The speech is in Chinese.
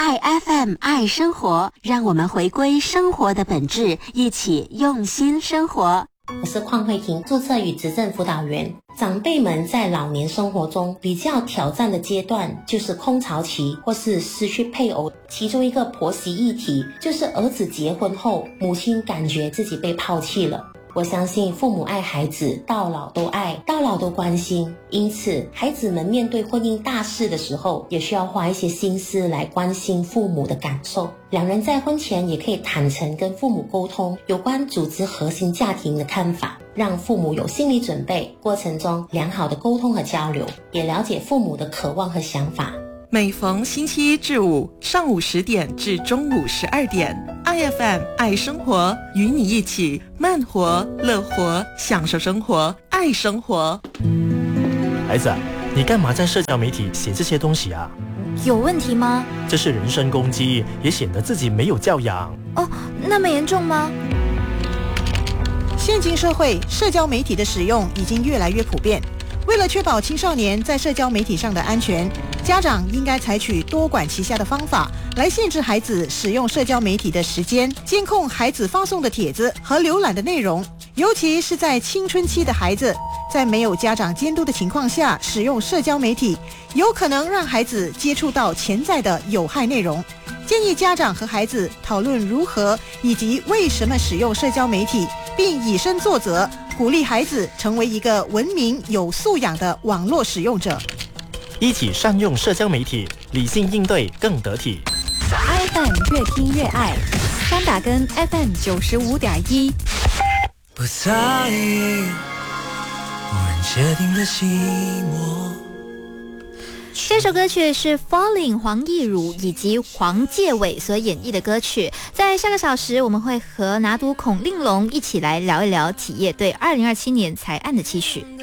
爱 FM 爱生活，让我们回归生活的本质，一起用心生活。 我是邝慧婷，注册与执政辅导员。长辈们在老年生活中比较挑战的阶段就是空巢期或是失去配偶，其中一个婆媳议题就是儿子结婚后，母亲感觉自己被抛弃了。我相信父母爱孩子，到老都爱，到老都关心，因此孩子们面对婚姻大事的时候，也需要花一些心思来关心父母的感受。两人在婚前也可以坦诚跟父母沟通有关组织核心家庭的看法，让父母有心理准备，过程中良好的沟通和交流，也了解父母的渴望和想法。 每逢星期一至五上午10点至中午12点，IFM 爱生活，与你一起慢活、乐活，享受生活，爱生活。 孩子，你干嘛在社交媒体写这些东西啊？ 有问题吗？ 这是人身攻击，也显得自己没有教养。 哦，那么严重吗？ 现今社会，社交媒体的使用已经越来越普遍。为了确保青少年在社交媒体上的安全，家长应该采取多管齐下的方法来限制孩子使用社交媒体的时间，监控孩子发送的帖子和浏览的内容，尤其是在青春期的孩子，在没有家长监督的情况下使用社交媒体，有可能让孩子接触到潜在的有害内容。建议家长和孩子讨论如何以及为什么使用社交媒体，并以身作则，鼓励孩子成为一个文明有素养的网络使用者。 一起善用社交媒体，理性应对更得体。 iFM 越听越爱，三打根 FM 95.1。 不在意，忽然确定了寂寞。 这首歌曲是 Falling 黄义儒以及黄介伟所演绎的歌曲。在下个小时，我们会和拿督孔令龙一起来聊一聊企业对2027年财案的期许。